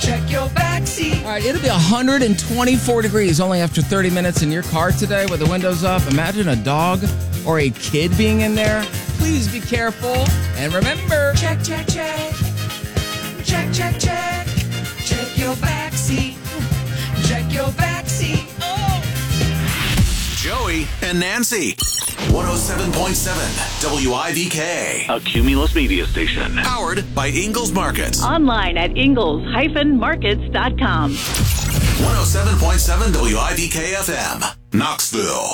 Check your backseat. All right, it'll be 124 degrees only after 30 minutes in your car today with the windows up. Imagine a dog or a kid being in there. Please be careful. And remember, Check, check, check. Check, check, check. Check your backseat. Check your backseat. Oh. Joey and Nancy. 107.7 WIVK. A Cumulus media station. Powered by Ingles Markets. Online at ingles-markets.com. 107.7 WIVK FM. Knoxville.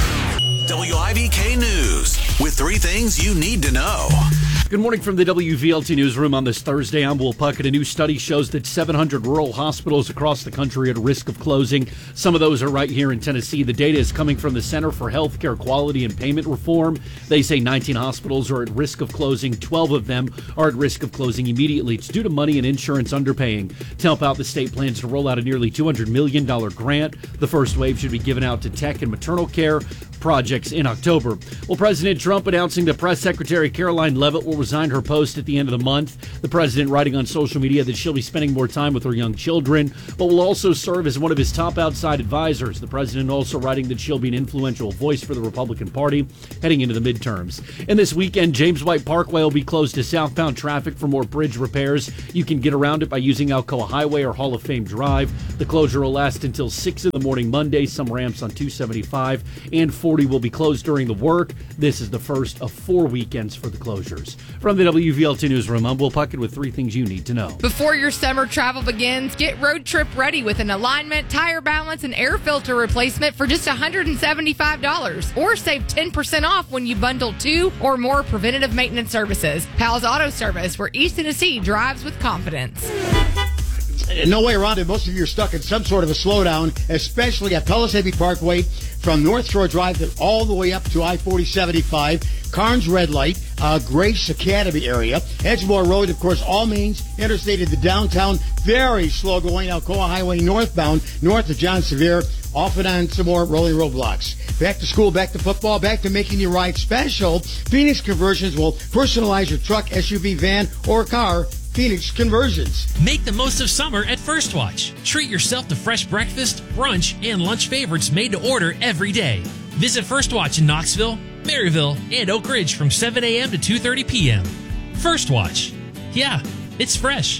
WIVK News. With 3 things you need to know. Good morning from the WVLT Newsroom on this Thursday. I'm Will Puckett. A new study shows that 700 rural hospitals across the country are at risk of closing. Some of those are right here in Tennessee. The data is coming from the Center for Healthcare Quality and Payment Reform. They say 19 hospitals are at risk of closing. 12 of them are at risk of closing immediately. It's due to money and insurance underpaying. To help out, the state plans to roll out a nearly $200 million grant. The first wave should be given out to tech and maternal care projects in October. Well, President Trump announcing that Press Secretary Caroline Leavitt will resign her post at the end of the month. The president writing on social media that she'll be spending more time with her young children, but will also serve as one of his top outside advisors. The president also writing that she'll be an influential voice for the Republican Party heading into the midterms. And this weekend, James White Parkway will be closed to southbound traffic for more bridge repairs. You can get around it by using Alcoa Highway or Hall of Fame Drive. The closure will last until 6 in the morning Monday. Some ramps on 275 and 40 will be closed during the work. This is the first of 4 weekends for the closures. From the WVLT Newsroom, I'm Will Puckett with 3 things you need to know. Before your summer travel begins, get road trip ready with an alignment, tire balance, and air filter replacement for just $175. Or save 10% off when you bundle 2 or more preventative maintenance services. Pal's Auto Service, where East Tennessee drives with confidence. No way around it. Most of you are stuck in some sort of a slowdown, especially at Pellissippi Parkway from North Shore Drive all the way up to I-40-75, Carnes Red Light, Grace Academy area, Edgemore Road, of course, all means interstate into downtown. Very slow going. Alcoa Highway northbound, north of John Sevier, off and on some more rolling roadblocks. Back to school, back to football, back to making your ride special. Phoenix Conversions will personalize your truck, SUV, van, or car. Phoenix Conversions. Make the most of summer at First Watch. Treat yourself to fresh breakfast, brunch, and lunch favorites made to order every day. Visit First Watch in Knoxville, Maryville, and Oak Ridge from 7 a.m. to 2:30 p.m. First Watch. Yeah, it's fresh.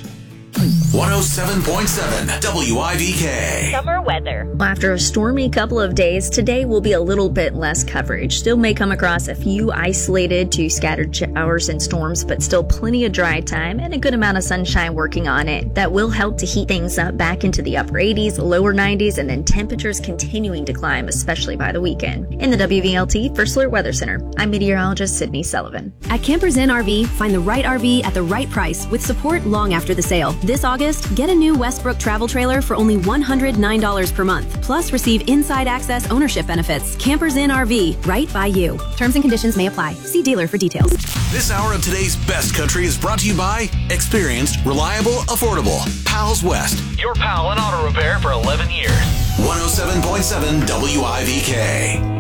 107.7 WIVK. Summer weather. After a stormy couple of days, today will be a little bit less coverage. Still may come across a few isolated to scattered showers and storms, but still plenty of dry time and a good amount of sunshine working on it. That will help to heat things up back into the upper 80s, lower 90s, and then temperatures continuing to climb, especially by the weekend. In the WVLT First Alert Weather Center, I'm meteorologist Sydney Sullivan. At Campers Inn RV, find the right RV at the right price with support long after the sale. This August, get a new Westbrook travel trailer for only $109 per month. Plus, receive inside access ownership benefits. Campers Inn RV, right by you. Terms and conditions may apply. See dealer for details. This hour of today's Best Country is brought to you by experienced, reliable, affordable Pals West. Your pal in auto repair for 11 years. 107.7 WIVK.